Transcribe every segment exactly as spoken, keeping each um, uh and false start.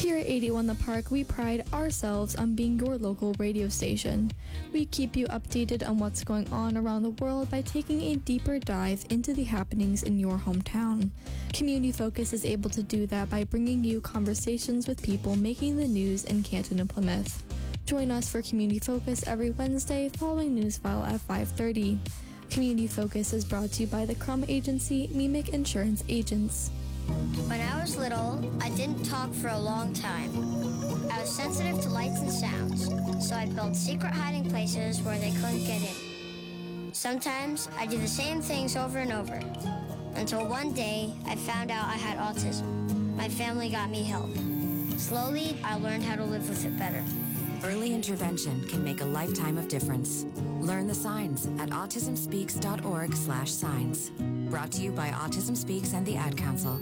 Here at eighty-one The Park, we pride ourselves on being your local radio station. We keep you updated on what's going on around the world by taking a deeper dive into the happenings in your hometown. Community Focus is able to do that by bringing you conversations with people making the news in Canton and Plymouth. Join us for Community Focus every Wednesday following Newsfile at five thirty. Community Focus is brought to you by the Crum Agency, Mimic Insurance Agents. When I was little, I didn't talk for a long time. I was sensitive to lights and sounds, so I built secret hiding places where they couldn't get in. Sometimes I do the same things over and over, until one day I found out I had autism. My family got me help. Slowly, I learned how to live with it better. Early intervention can make a lifetime of difference. Learn the signs at autism speaks dot org slash signs. Brought to you by Autism Speaks and the Ad Council.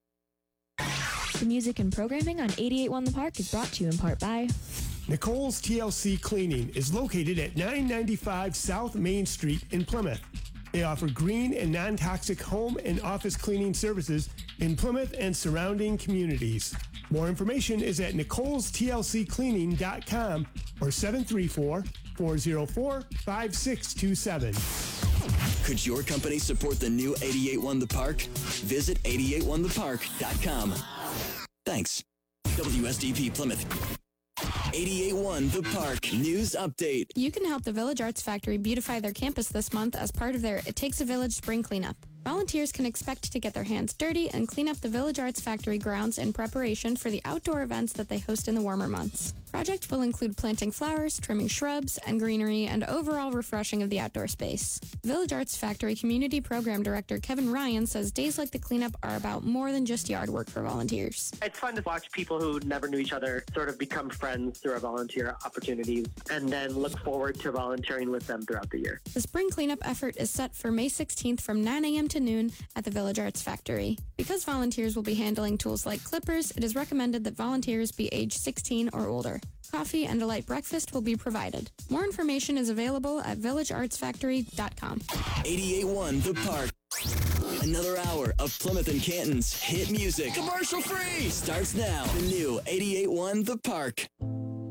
The music and programming on eighty-eight point one The Park is brought to you in part by Nicole's T L C Cleaning is located at nine ninety-five South Main Street in Plymouth. They offer green and non-toxic home and office cleaning services in Plymouth and surrounding communities. More information is at nicoles t l c cleaning dot com or seven three four, four zero four, five six two seven. Could your company support the new eighty-eight point one The Park? Visit eighty-eight one the park dot com. Thanks. W S D P Plymouth. eighty-eight point one The Park News Update. You can help the Village Arts Factory beautify their campus this month as part of their It Takes a Village spring cleanup. Volunteers can expect to get their hands dirty and clean up the Village Arts Factory grounds in preparation for the outdoor events that they host in the warmer months. Project will include planting flowers, trimming shrubs and greenery, and overall refreshing of the outdoor space. Village Arts Factory Community Program Director Kevin Ryan says days like the cleanup are about more than just yard work for volunteers. It's fun to watch people who never knew each other sort of become friends through our volunteer opportunities and then look forward to volunteering with them throughout the year. The spring cleanup effort is set for May sixteenth from nine a.m. to noon at the Village Arts Factory. Because volunteers will be handling tools like clippers, it is recommended that volunteers be age sixteen or older. Coffee and a light breakfast will be provided. More information is available at village arts factory dot com. eighty-eight point one The Park. Another hour of Plymouth and Canton's hit music. Commercial free! Starts now. The new eighty-eight point one The Park.